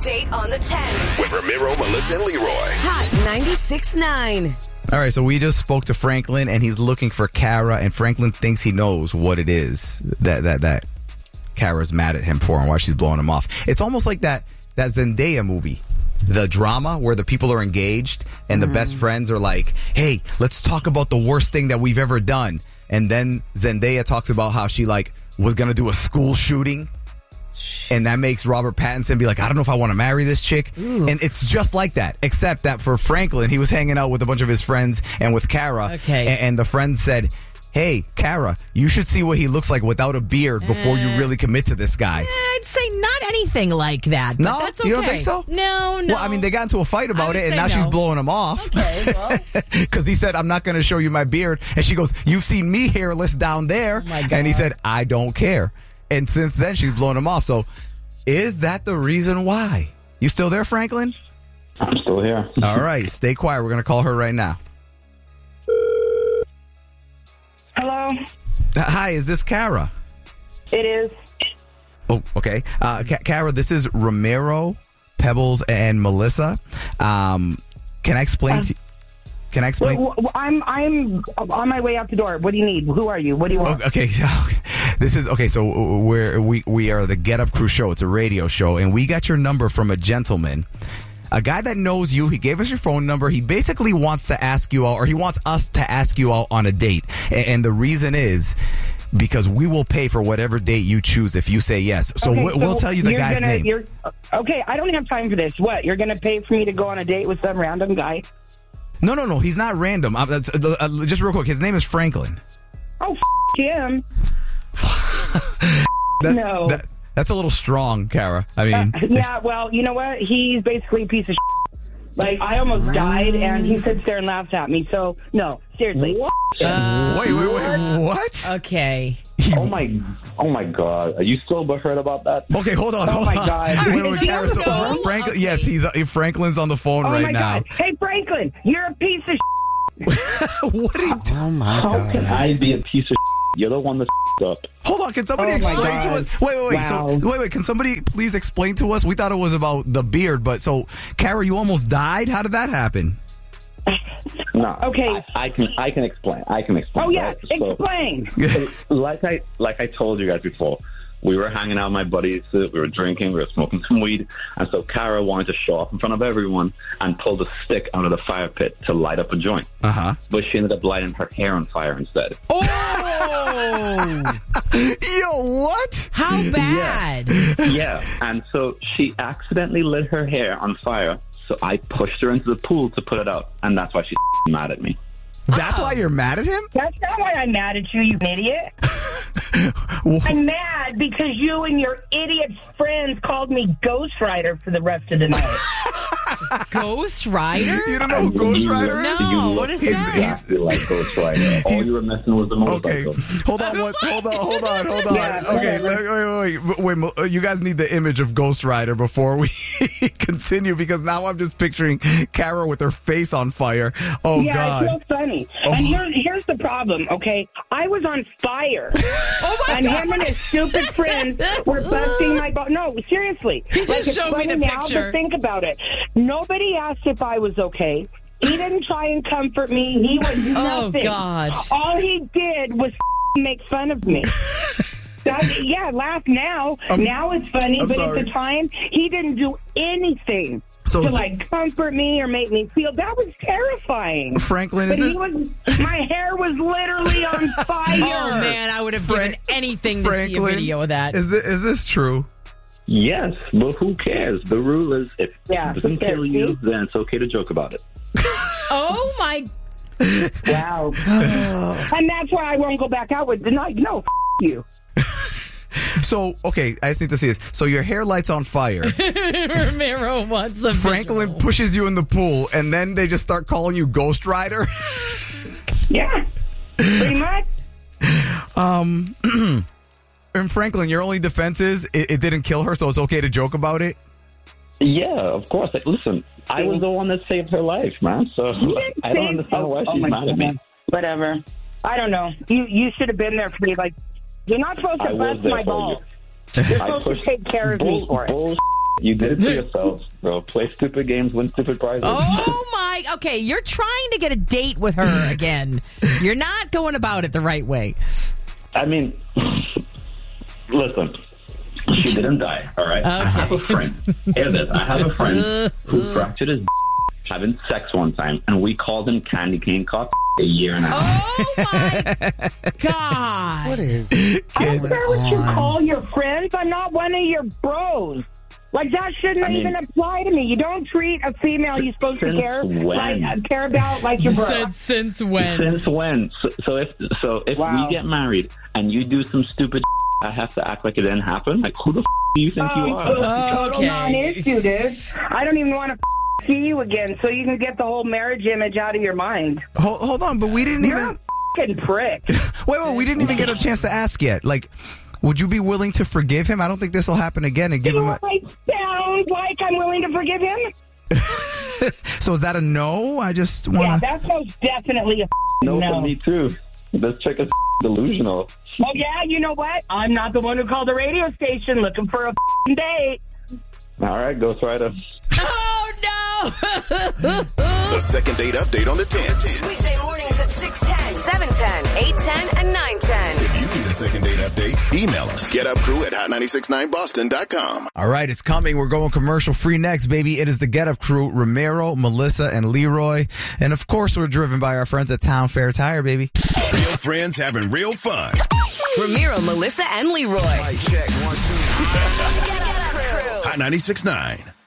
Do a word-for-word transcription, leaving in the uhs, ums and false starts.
Update on the ten. With Ramiro, Melissa, and Leroy. Hot ninety-six point nine. All right, so we just spoke to Franklin, and he's looking for Kara, and Franklin thinks he knows what it is that that that Kara's mad at him for and why she's blowing him off. It's almost like that that Zendaya movie, the drama where the people are engaged and the mm. best friends are like, hey, let's talk about the worst thing that we've ever done. And then Zendaya talks about how she like was going to do a school shooting. And that makes Robert Pattinson be like, I don't know if I want to marry this chick. Ooh. And it's just like that, except that for Franklin, he was hanging out with a bunch of his friends and with Kara. Okay. And, and the friends said, hey, Kara, you should see what he looks like without a beard before uh, you really commit to this guy. I'd say not anything like that. But no? That's okay. You don't think so? No, no. Well, I mean, they got into a fight about it, and now no. she's blowing him off. Okay, well. Because he said, I'm not going to show you my beard. And she goes, you've seen me hairless down there. Oh my God. And he said, I don't care. And since then, she's blowing him off. So is that the reason why? You still there, Franklin? I'm still here. All right. Stay quiet. We're going to call her right now. Hello? Hi, is this Kara? It is. Oh, okay. Uh, Ka- Kara, this is Ramiro, Pebbles, and Melissa. Um, can I explain uh, to you? Can I explain? Well, I'm I'm on my way out the door. What do you need? Who are you? What do you want? Okay, so this is okay. So we're we we are the Get Up Crew show. It's a radio show, and we got your number from a gentleman, a guy that knows you. He gave us your phone number. He basically wants to ask you out, or he wants us to ask you out on a date, and, and the reason is because we will pay for whatever date you choose if you say yes. So, okay, we'll, so we'll tell you the you're guy's gonna, name. You're, okay, I don't have time for this. What? You're going to pay for me to go on a date with some random guy? No, no, no. He's not random. Uh, uh, uh, just real quick, his name is Franklin. Oh, f*** him. that, no. That, that's a little strong, Kara. I mean. Uh, yeah, well, you know what? He's basically a piece of shit. Like, I almost died, and he sits there and laughs at me. So, no, seriously. Uh, wait, wait, wait. What? Okay. Oh my, oh my God! Are you still butthurt about that? Okay, hold on. Oh hold my on. God! Wait, wait, Kara, so Franklin, okay. yes, he's uh, Franklin's on the phone oh right my now. God. Hey, Franklin, you're a piece of shit. What are you doing? Oh my God! How can I be a piece of shit? You're the one that's up. Hold on, can somebody oh explain to us? Wait, wait, wait. Wow. So, wait, wait. Can somebody please explain to us? We thought it was about the beard, but so, Kara, you almost died. How did that happen? No. Okay. I, I can I can explain. I can explain. Oh yeah, right? So, explain. like I like I told you guys before, we were hanging out with my buddies. We were drinking. We were smoking some weed, and so Kara wanted to show off in front of everyone and pulled a stick out of the fire pit to light up a joint. Uh huh. But she ended up lighting her hair on fire instead. Oh! Yo, what? How bad? Yeah. yeah, and so she accidentally lit her hair on fire. So I pushed her into the pool to put it out, and that's why she's mad at me. That's oh. why you're mad at him? That's not why I'm mad at you, you idiot. I'm mad because you and your idiot friends called me Ghost Rider for the rest of the night. Ghost Rider? You don't know who Ghost Rider is? No, what is that? Exactly like Ghost Rider. All you were missing was the motorcycle. Okay, hold on, what, hold on, hold on, hold on. Yeah, okay, wait, wait, wait, wait, wait. You guys need the image of Ghost Rider before we continue, because now I'm just picturing Kara with her face on fire. Oh, yeah, God. Yeah, it's so funny. Oh. And here, here's the problem, okay? I was on fire. Oh, my and God. him and his stupid friends were busting my butt. No, seriously. He just like, it's showed me funny the now, picture. But think about it. Nobody asked if I was okay. He didn't try and comfort me. He was nothing. Oh, God. All he did was make fun of me. That, yeah, laugh now. I'm, now it's funny, I'm but sorry. at the time, he didn't do anything. So, to like comfort me or make me feel. That was terrifying. Franklin, but is he this... was, my hair was literally on fire. Oh man, I would have Frank... given anything to Franklin, see a video of that. Is this, is this true? Yes, but who cares? The rule is if Yeah, it doesn't kill you, then it's okay to joke about it. Oh my! Wow. And that's why I won't go back out with the night. No, f- you. So, okay, I just need to see this. So your hair lights on fire. Ramiro wants the Franklin visual. pushes you in the pool, and then they just start calling you Ghost Rider? Yeah, pretty much. Um, and Franklin, your only defense is it, it didn't kill her, so it's okay to joke about it? Yeah, of course. Like, listen, I was the one that saved her life, man. So I don't understand why oh, she's oh mad at me. Whatever. I don't know. You you should have been there for me. Like, you're not supposed to I was bust there my for balls. you. You're I supposed pushed to take care of bull, me for it. bull You did it to yourself, bro. Play stupid games, win stupid prizes. Oh, my. Okay, you're trying to get a date with her again. You're not going about it the right way. I mean, listen, she didn't die, all right? Okay. I have a friend. Hear this. I have a friend who fractured his having sex one time, and we called him Candy Cane Cock a year and a half. Oh, my God. What is I don't going care what you on? call your friends. I'm not one of your bros. Like, that shouldn't I mean- even apply to me. You don't treat a female you're supposed to Since care when? like uh, care about like your You bro. said since when? Since when? So, so if so, if Wow. we get married and you do some stupid, I have to act like it didn't happen. Like, who the f- do you think you Um, are? total Okay. non-issue, dude. I don't even want to see you again, so you can get the whole marriage image out of your mind. Hold, hold on, but we didn't You're even. a fucking prick. Wait, wait, we didn't even get a chance to ask yet. Like, would you be willing to forgive him? I don't think this will happen again and give him Do a. I sound like I'm willing to forgive him? So is that a no? I just want Yeah, to. that's most definitely a No, no. for me too. This chick is delusional. Oh, yeah, you know what? I'm not the one who called the radio station looking for a date. All right, Ghost Rider. Oh, no. The second date update on the tens. Weekday mornings at six ten, seven ten, eight ten, and nine ten. If you need a second date update, email us. GetUpCrew at hot nine six nine boston dot com. All right, it's coming. We're going commercial free next, baby. It is the Get Up Crew, Romero, Melissa, and Leroy. And of course, we're driven by our friends at Town Fair Tire, baby. Real friends having real fun. Ramiro, Melissa, and Leroy. Check one, two. Get Up Crew. Hot ninety-six point nine.